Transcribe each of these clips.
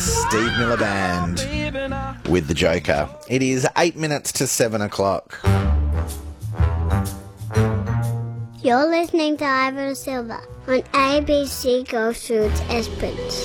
Steve Miller Band with The Joker. It is 8 minutes to 7 o'clock. You're listening to Ivan Silva on ABC Goldfields Esperance.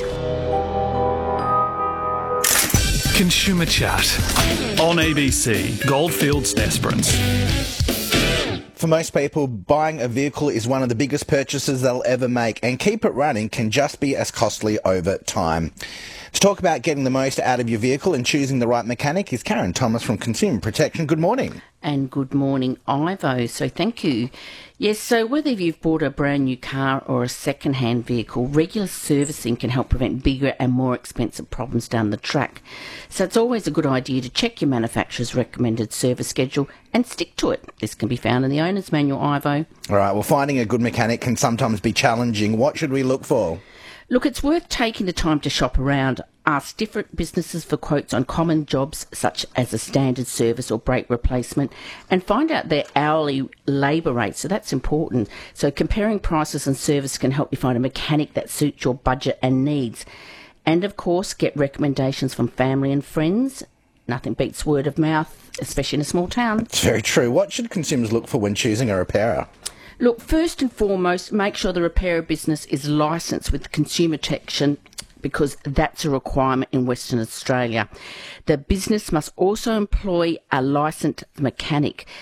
Consumer Chat on ABC Goldfields Esperance. For most people, buying a vehicle is one of the biggest purchases they'll ever make, and keep it running can just be as costly over time. To talk about getting the most out of your vehicle and choosing the right mechanic is Karen Thomas from Consumer Protection. Good morning. And good morning, Ivo. So thank you. Yes, so whether you've bought a brand new car or a second-hand vehicle, regular servicing can help prevent bigger and more expensive problems down the track. So it's always a good idea to check your manufacturer's recommended service schedule and stick to it. This can be found in the owner's manual, Ivo. All right, well, finding a good mechanic can sometimes be challenging. What should we look for? Look, it's worth taking the time to shop around. Ask different businesses for quotes on common jobs such as a standard service or brake replacement, and find out their hourly labour rates. So that's important. So comparing prices and service can help you find a mechanic that suits your budget and needs. And of course, get recommendations from family and friends. Nothing beats word of mouth, especially in a small town. It's very true. What should consumers look for when choosing a repairer? Look, first and foremost, make sure the repairer business is licensed with Consumer Protection, because that's a requirement in Western Australia. The business must also employ a licensed mechanic.